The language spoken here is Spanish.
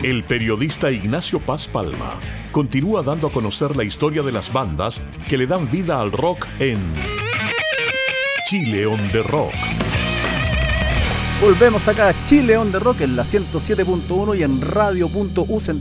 El periodista Ignacio Paz Palma continúa dando a conocer la historia de las bandas que le dan vida al rock en Chile on the Rock. Volvemos acá a Chile on the Rock en la 107.1 y en radio.u